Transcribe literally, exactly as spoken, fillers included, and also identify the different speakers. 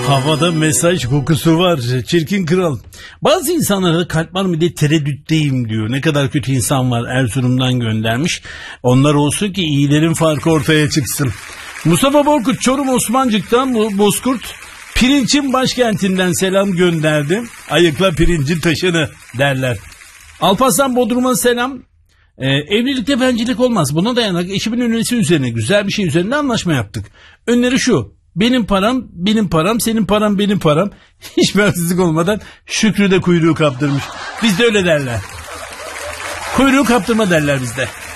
Speaker 1: Havada mesaj kokusu var. Çirkin kral. Bazı insanlarda kalp var mı diye tereddütteyim diyor. Ne kadar kötü insan var, Erzurum'dan göndermiş. Onlar olsun ki iyilerin farkı ortaya çıksın. Mustafa Borkut Çorum Osmancık'tan bu Bozkurt pirinçin başkentinden selam gönderdi. Ayıkla pirincin taşını derler. Alparslan Bodrum'a selam. Ee, evlilikte bencillik olmaz. Buna dayanarak eşimin önerisi üzerine güzel bir şey üzerinde anlaşma yaptık. Öneri şu: benim param benim param, senin param benim param. Hiç bensizlik olmadan Şükrü de kuyruğu kaptırmış. Bizde öyle derler. Kuyruğu kaptırma derler bizde.